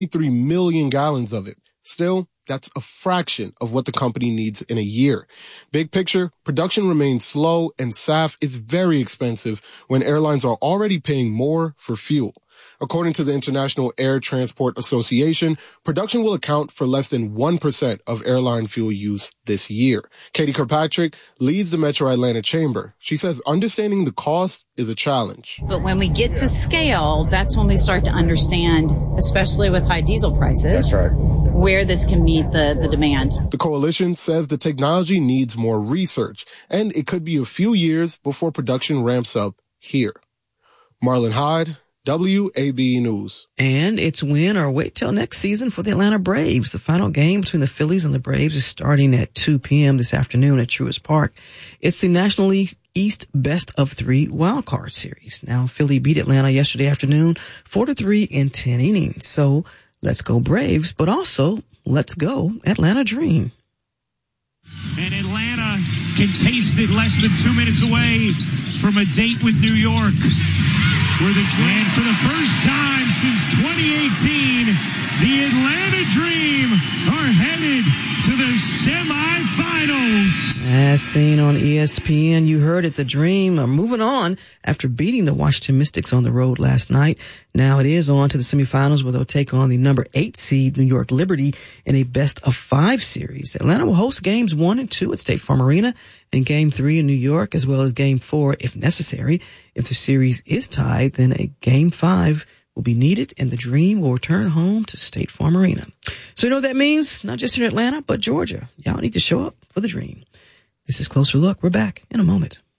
million gallons of it. Still, that's a fraction of what the company needs in a year. Big picture, production remains slow and SAF is very expensive when airlines are already paying more for fuel. According to the International Air Transport Association, production will account for less than 1% of airline fuel use this year. Katie Kirkpatrick leads the Metro Atlanta Chamber. She says understanding the cost is a challenge. But when we get to scale, that's when we start to understand, especially with high diesel prices, that's right, where this can meet the demand. The coalition says the technology needs more research, and it could be a few years before production ramps up here. Marlon Hyde, WAB News. And it's win or wait till next season for the Atlanta Braves. The final game between the Phillies and the Braves is starting at 2 p.m. this afternoon at Truist Park. It's the National League East Best of 3 Wild Card Series. Now, Philly beat Atlanta yesterday afternoon 4-3 in 10 innings. So let's go Braves, but also let's go Atlanta Dream. And Atlanta can taste it less than 2 minutes away from a date with New York, where the Dream, for the first time since 2018, the Atlanta Dream are headed to the semifinals. As seen on ESPN, you heard it, the Dream are moving on after beating the Washington Mystics on the road last night. Now it is on to the semifinals where they'll take on the number 8 seed New York Liberty in a best-of-5 series. Atlanta will host games 1 and 2 at State Farm Arena and game 3 in New York, as well as game 4 if necessary. If the series is tied, then a game 5 will be needed and the Dream will return home to State Farm Arena. So you know what that means? Not just in Atlanta, but Georgia. Y'all need to show up for the Dream. This is Closer Look. We're back in a moment.